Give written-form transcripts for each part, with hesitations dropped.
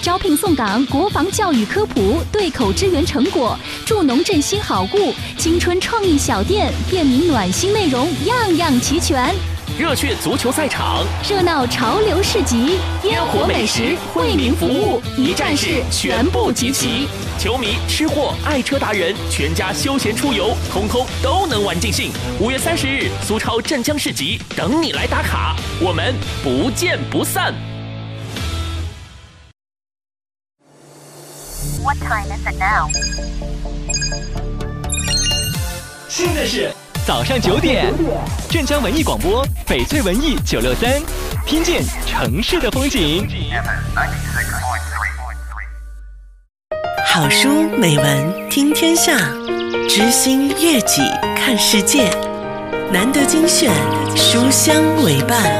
招聘送岗、国防教育科普、对口支援成果、助农振兴好故、青春创意小店、便民暖心内容，样样齐全。 热血足球赛场， 热闹潮流市集，烟火美食，惠民服务，一站式全部集齐。 球迷、吃货、爱车达人，全家休闲出游，通通都能玩尽兴。5月30日，苏超镇江市集等你来打卡，我们不见不散。 What time is it now? 现在是早上9点，镇江文艺广播，翡翠文艺963，听见城市的风景。 好书美文听天下，知心悦己看世界。难得精选，书香为伴。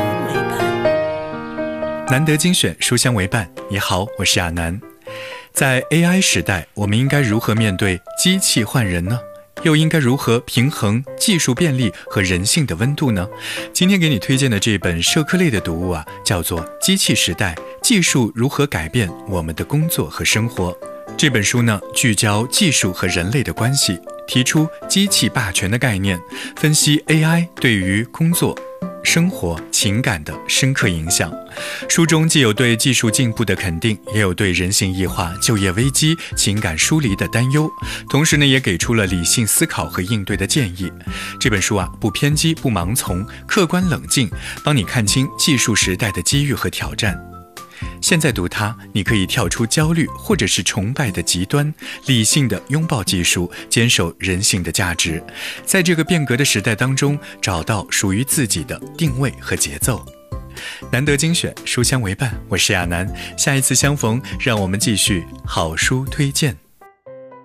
难得精选，书香为伴。你好，我是亚楠。在 AI 时代，我们应该如何面对机器换人呢？又应该如何平衡技术便利和人性的温度呢？今天给你推荐的这本社科类的读物啊，叫做《机器时代：技术如何改变我们的工作和生活》。这本书呢，聚焦技术和人类的关系，提出机器霸权的概念，分析 AI 对于工作、生活、情感的深刻影响。书中既有对技术进步的肯定，也有对人性异化、就业危机、情感疏离的担忧，同时呢，也给出了理性思考和应对的建议。这本书啊，不偏激、不盲从，客观冷静，帮你看清技术时代的机遇和挑战。现在读它，你可以跳出焦虑或者是崇拜的极端，理性的拥抱技术，坚守人性的价值，在这个变革的时代当中，找到属于自己的定位和节奏。难得精选，书香为伴，我是亚楠，下一次相逢，让我们继续好书推荐。